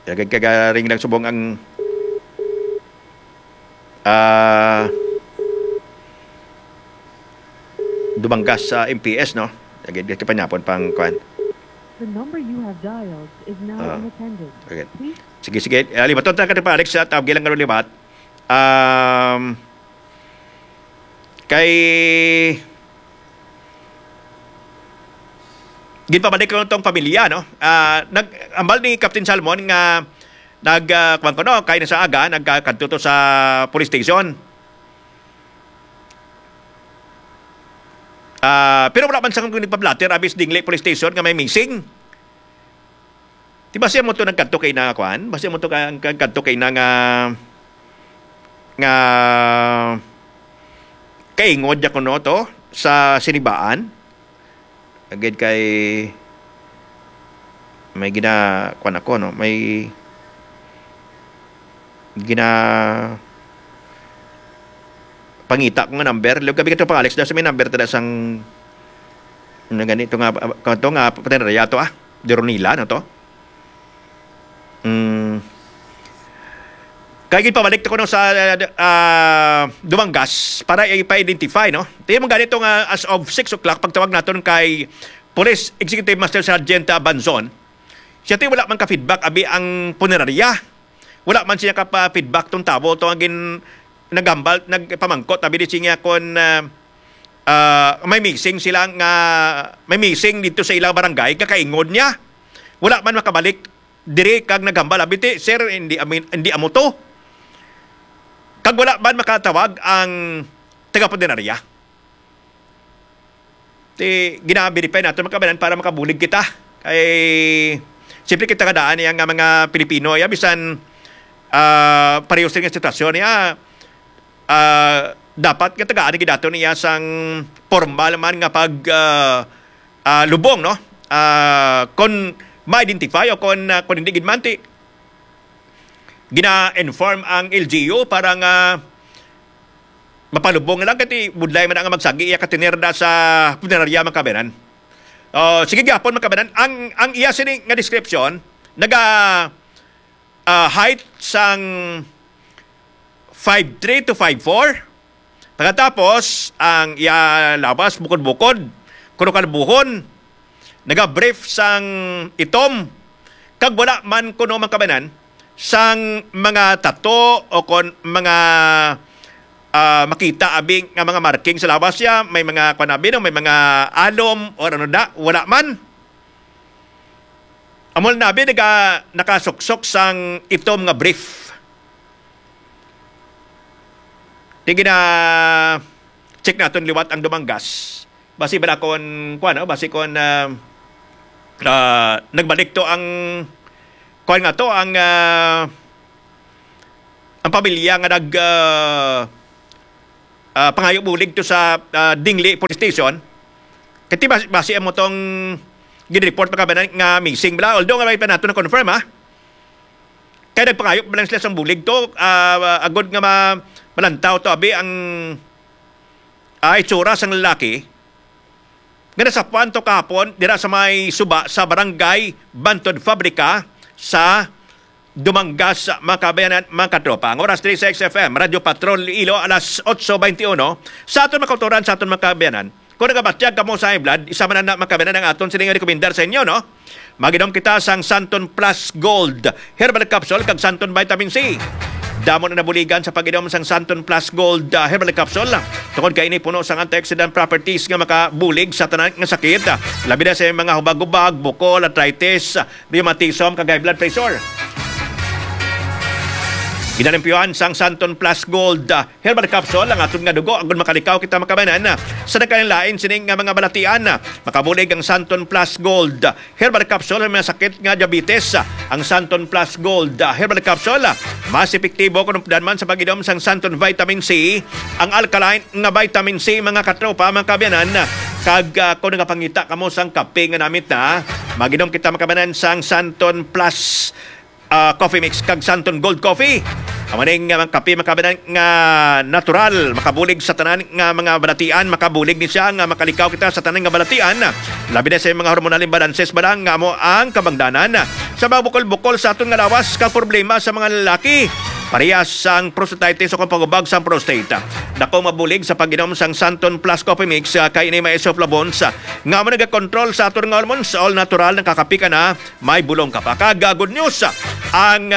Kagaring lang subong ang ah dumanggas sa MPS, no? Agad ka panyapon pang kuan. The number you have dialed is now unattended. Okay. Please. Sige. Libaton ta ka pa Alex sa tawag lang karon libat. Kay ginpabalik ko tong pamilya, no? Ambal ni Captain Salmon nga kuwan ko, no, kay na sa aga nagkadto to sa police station. Pero wala man sa kung nagpablatter abis dingle police station nga may missing. Di ba siya mo to nagkadto kay na kuan? Basta mo to nagkadto kay na nga kaingod ya kuno to sa sinibaan. Agad kay may kuan ako, no? May pangita ko nga number. Lug gabi ka to pang Alex, daw sa may number tada sang ganito nga kanto nga patenarya to de Ronila na to. Kaya pabalik ko no sa Dumanggas para ipa-identify, no? Tiyan mo ganito nga as of 6 o'clock pagtawag natin kay Police Executive Master Sergeant Banzon. Siya tayo wala man ka-feedback abi ang punerarya. Wala man siya ka-feedback tong tabo to ang nagambal nagpamangkot abi di siya kon may missing sila nga may missing dito sa ilang barangay kakaingod niya. Wala man makabalik dire kag nagambal abi ti sir hindi amo to. Kag wala man makatawag ang taga-punerarya. Ti ginaverify natin makabanan para makabulig kita. Kay siyempre kita kadaan niya nga mga Pilipino ay bisan parehas rin ang sitwasyon niya. Dapat katagaan ni dato niya sang formal man nga pag lubong, no? Kon ma-identify o kon hindi ginmanti gina-inform ang LGU para nga mapalubong lang kati budlay man ang magsagi iya katinerda sa punerarya makabenan. Sige gyapon makabenan ang iya sini nga description height sang 5'3 to 5'4. Pagkatapos ang iya labas bukod-bukod kuno kalbuhon naga-brief sang itom kag wala man kuno makabenan sang mga tato o kon mga makita abing nga mga marking sa labas siya, may mga kwanabi, may mga alom o ano da, wala man. Amol nabi nakasuksok sang itom nga brief. Tingin na check natin liwat ang Dumanggas. Basi ba kon kuan, basi kon nagbalik to ang kuan nga to ang pamilya nga pangayo bulig to sa Dingli Police Station. Kati base mo tong gin-report pa ka nga missing bala. Although nga may pa nato na confirm kaya nagpangayo ba lang sila sa bulig to agod nga malantaw to abi ang itsura sang lalaki nga nasa panto kahapon dira sa may suba sa barangay Bantod Fabrika sa Dumanggas, mga kabayanan, mga katropa. Ang oras 3 sa XFM, Radio Patrol Ilo, alas 8:21. Sa aton makauturan, sa aton mga kabayanan, kung nagabatyag ka mo sa blood, isa man na mga kabayanan ang aton sining rekomendar sa inyo, no? Maginom kita sang Santon Plus Gold Herbal Capsule kag Santon Vitamin C. Damo na nabuligan sa pag-inom sang Santon Plus Gold Herbal Capsule. Tungod kay ini puno sang antioxidant properties nga makabulig sa tanan nga sakit. Labi na sa mga hubag-ubag, bukol, arthritis, rheumatism, kag high blood pressure. Ginalimpyuhan sang Santon Plus Gold Herbal Capsule ang atong nga dugo agud makalikaw kita makabanan sa nagkalain sining nga mga balatian. Makabulig ang Santon Plus Gold Herbal Capsule ang mga sakit nga diabetes. Ang Santon Plus Gold Herbal Capsule mas epektibo kung man sa pag-inom sang Santon Vitamin C, ang alkaline nga vitamin C mga katropa mga kabayanan. Kag kung nagapangita kamo sang kape nga namit na maginom kita makabanan sang Santon Plus coffee mix kag Santon Gold Coffee. Ang maning mga kape makabanan nga natural, makabulig sa tanan nga mga balatian, makabulig ni siya nga makalikaw kita sa tanan nga balatian. Labi na sa mga hormonal imbalances balang nga mo ang kabangdanan. sa mga bukol-bukol sa aton nga lawas ka problema sa mga lalaki. Parehas sang prostatitis o pagubag sang prostate. Dako mabulig sa pag-inom sang Santon Plus Coffee Mix kay ini may isoflavones nga mo nagakontrol sa aton nga hormones, all natural ng kakapika na may bulong ka pa. Good news, ang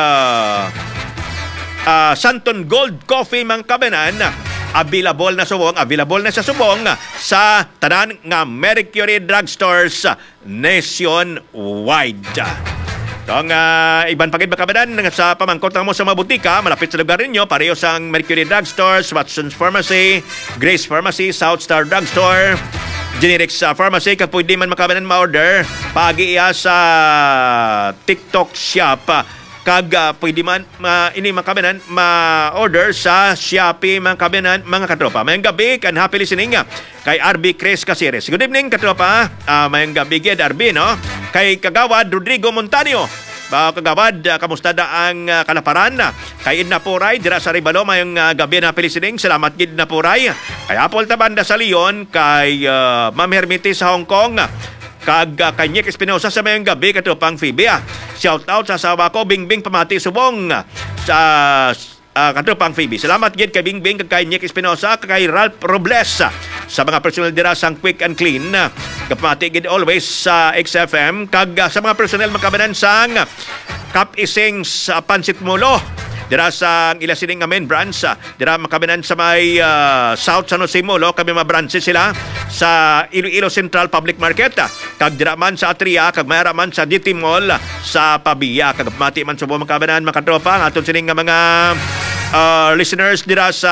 Santon Gold Coffee mga kabanan available na sa subong sa tanan nga Mercury Drugstores nationwide. Ang iban pagid makabanan sa pamangkot mo sa mga butika malapit sa lugar ninyo, pareho sang Mercury Drugstores, Watson's Pharmacy, Grace Pharmacy, South Star Drugstore, Generics Pharmacy. Kag pwede man makabanan ma-order pag-iya sa TikTok shop. Kag pwede man ini makabanan ma-order sa Shopee makabanan mga katropa. Mayang gabi kan happy listening kay RB Chris Caceres. Good evening katropa. Mayang gabi gid RB no. Kay Kagawad Rodrigo Montaño. Kagawad, kamusta da ang kalaparan? Kay Edna Puray, dira sa Ribalo, mayong gabi na pilisining. Salamat gid na Puray. Kay Apol Tabanda sa Leon, kay Ma'am Hermiti sa Hong Kong, kag kay Nick Espinosa sa mayong gabi, katupang Phoebe. Shout out sa asawa ko, Bingbing Pamati Subong, sa katupang Phoebe. Salamat gid kay Bingbing, kay Nick Espinosa, kay Ralph Robles, sa mga personal dira sang Quick and Clean. Kapamati gid always sa XFM. Kag sa mga personal makabanan sang Kapising sa Pansit Mulo, dira sa Ilasining nga main branch, dira makabanan sa may South San Jose Mulo, kami mga branches sila sa Iloilo Central Public Market, kag dira man sa Atria, kag mayara man sa DT Mall sa Pabia. Kag mati man sa mga makabanan makatropa ang aton sining nga mga listeners dira sa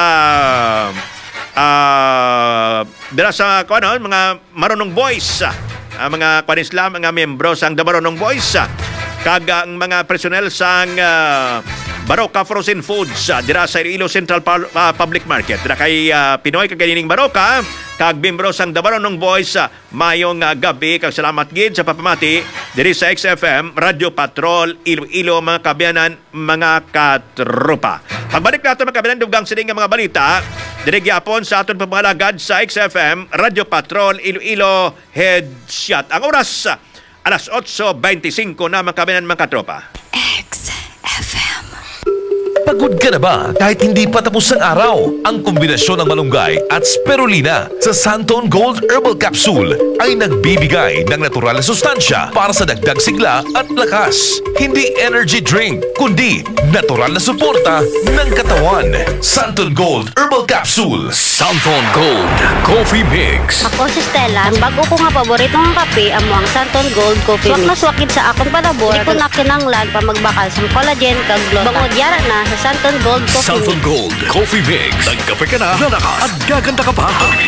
dira sa mga Marunong Boys, mga kwanisla, mga miyembro sang The Marunong Boys, kag ang mga personnel sang Baroka Frozen Foods dira sa Iloilo Central Public Market. Dira kay Pinoy kag kanining Baroka kag miyembro sang The Marunong Boys, mayong gabi kag salamat gid sa papamati diri sa XFM Radio Patrol Iloilo mga kabiyanan mga katropa. Pagbalik nato mga kabiyanan dugang sining nga mga balita diri gyapon sa aton pagmalagad sa XFM Radio Patrol Iloilo Headshot. Ang oras alas 8:25 na mga kabiyanan mga katropa. XFM. Pagod ka na ba kahit hindi pa tapos ang araw? Ang kombinasyon ng malunggay at spirulina sa Santon Gold Herbal Capsule ay nagbibigay ng natural na sustansya para sa dagdag sigla at lakas. Hindi energy drink, kundi natural na suporta ng katawan. Santon Gold Herbal Capsule. Santon Gold Coffee Mix. Ako si Stella. Ang bago ko nga paborito ng kape amo ang Santon Gold Coffee Mix. Swak na swakid sa akong palabor. Di ko na kinanglan pa magbakal sa collagen kag gluta. Bangod yara na sa Santon Gold Coffee Santon Mix. Gold Coffee Mix. Nagkape ka na, lalakas at gaganda ka pa.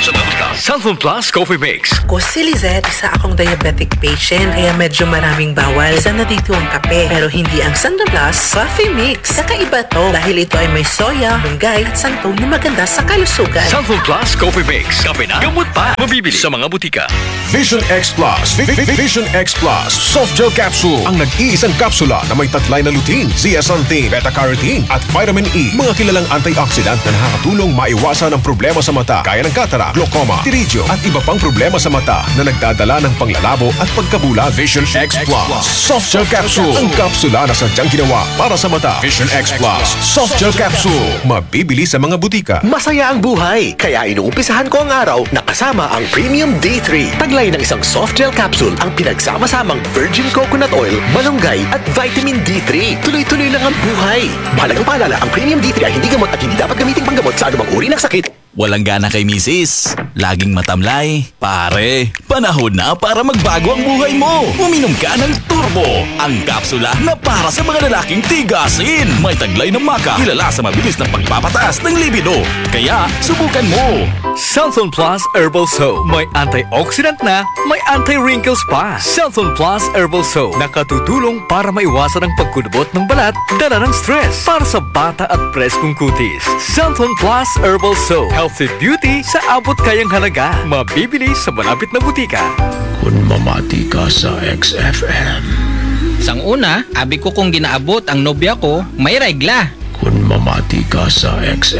Santon Plus Coffee Mix. Ako si Lizette, isa akong diabetic patient kaya medyo maraming bawal sa natito ang kape. Pero hindi ang Santon Plus Coffee Mix. Kakaiba to dahil ito ay may soya, lunggay at santol na maganda sa kalusugan. Santon Plus Coffee Mix. Kape na, gamot pa. Mabibili sa mga butika. Vision X Plus. Vision X Plus. Soft gel capsule. Ang nag-iisang kapsula na may tatlay na lutein, zeaxanthin, beta-carotene at vitamin E. Mga kilalang antioxidant na nakakatulong maiwasan ang problema sa mata gaya ng cataract, glaucoma, pterygium at iba pang problema sa mata na nagdadala ng panglalabo at pagkabula. Vision X Plus. Soft gel capsule. Ang kapsula na sadyang ginawa para sa mata. Vision X Plus. Soft gel capsule. Mabibili sa mga butika. Masaya ang buhay, kaya inuumpisahan ko ang araw na kasama ang Premium D3. Taglay ng isang soft gel capsule ang pinagsama-samang virgin coconut oil, malunggay at vitamin D3. Tuloy-tuloy lang ang buhay. Mahalagang paalala, ang Premium D3 ay hindi gamot at hindi dapat gamitin panggamot sa anumang uri ng sakit. Walang gana kay misis, laging matamlay. Pare, panahon na para magbago ang buhay mo. Uminom ka ng Turbo, ang kapsula na para sa mga lalaking tigasin. May taglay ng maka, kilala sa mabilis na pagpapataas ng libido. Kaya, subukan mo. Santon Plus Herbal Soap. May antioxidant na, may anti-wrinkles pa. Santon Plus Herbal Soap. Nakatutulong para maiwasan ang pagkulubot ng balat, dala ng stress. Para sa bata at preskong kutis. Santon Plus Herbal Soap. Healthy beauty sa abot kayang halaga. Mabibili sa malapit na butika. Kung mamati ka sa XFM. Sang una, abi ko kung ginaabot ang nobya ko, may regla. Kung mamati ka sa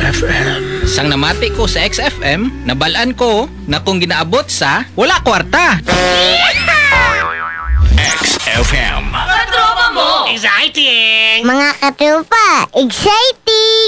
XFM. Sang namati ko sa XFM, nabalaan ko na kung ginaabot sa wala kwarta. XFM. Katropa Exciting! Mga katropa, excited!